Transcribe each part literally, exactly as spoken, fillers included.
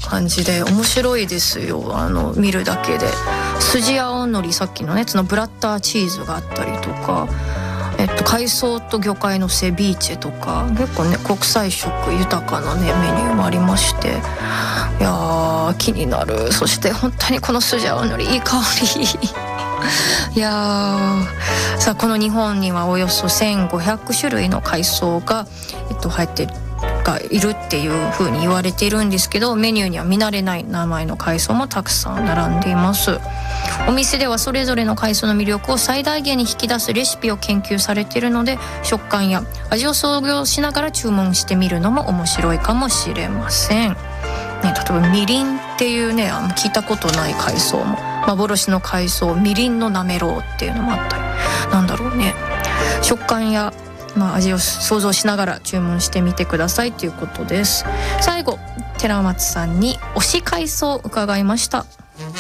感じで面白いですよ。あの見るだけで。スジ青のり、さっきのねそのブラッターチーズがあったりとか、えっと、海藻と魚介のセビーチェとか、結構ね国際色豊かなねメニューもありまして、いやー気になる。そして本当にこのスジ青のりいい香りいやーさあ、この日本にはおよそせんごひゃくしゅるいの海藻が、えっと、入ってがいるっていう風に言われているんですけど、メニューには見慣れない名前の海藻もたくさん並んでいます。お店ではそれぞれの海藻の魅力を最大限に引き出すレシピを研究されているので、食感や味を想像しながら注文してみるのも面白いかもしれません、ね、例えばみりんっていうね、あの聞いたことない海藻も、幻の海藻みりんのなめろうっていうのもあったり、なんだろうね、食感やまあ、味を想像しながら注文してみてくださいということです。最後、寺松さんに推し海藻を伺いました。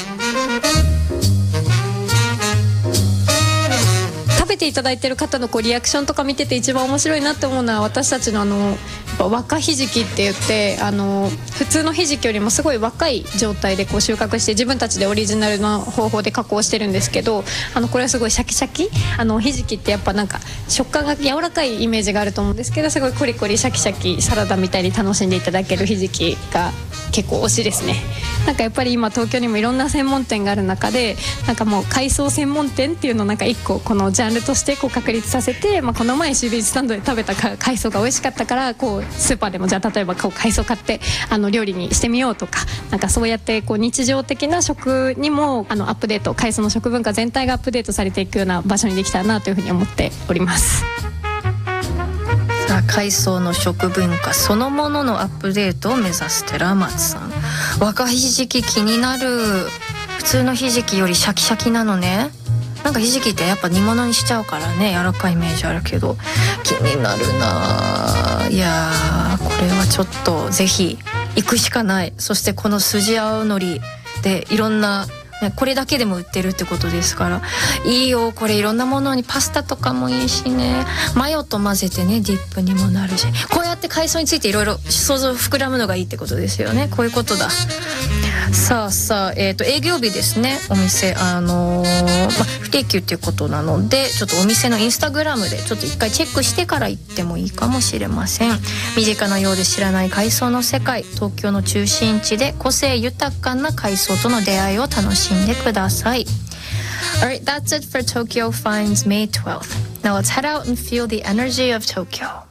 食べていただいている方のこうリアクションとか見てて一番面白いなって思うのは、私たちのあの若ひじきって言って、あの普通のひじきよりもすごい若い状態でこう収穫して、自分たちでオリジナルの方法で加工してるんですけど、あのこれはすごいシャキシャキ、あのひじきってやっぱなんか食感が柔らかいイメージがあると思うんですけど、すごいコリコリシャキシャキサラダみたいに楽しんでいただけるひじきが結構推しですね。なんかやっぱり今東京にもいろんな専門店がある中で、なんかもう海藻専門店っていうのをなんか一個このジャンルとしてこう確立させて、まあ、この前シービージスタンドで食べた海藻が美味しかったから、こうスーパーでもじゃあ例えばこう海藻買ってあの料理にしてみようとか、なんかそうやってこう日常的な食にもあのアップデート、海藻の食文化全体がアップデートされていくような場所にできたらなというふうに思っております。 さあ、海藻の食文化そのもののアップデートを目指す寺松さん。若ひじき気になる。普通のひじきよりシャキシャキなのね。なんかひじきってやっぱ煮物にしちゃうからね、柔らかいイメージあるけど気になるな。いやー、これはちょっとぜひ行くしかない。そしてこのスジ青のりでいろんなね、これだけでも売ってるってことですから、いいよ。これいろんなものにパスタとかもいいしね、マヨと混ぜてねディップにもなるし、こうやって海藻についていろいろ想像膨らむのがいいってことですよね。こういうことだ。さあさあ、えーと営業日ですね。お店あのー、ま、不定休っていうことなので、ちょっとお店のインスタグラムでちょっと一回チェックしてから行ってもいいかもしれません。身近なようで知らない海藻の世界、東京の中心地で個性豊かな海藻との出会いを楽しんでください。 Alright, that's it for Tokyo Finds May twelfth. Now let's head out and feel the energy of Tokyo.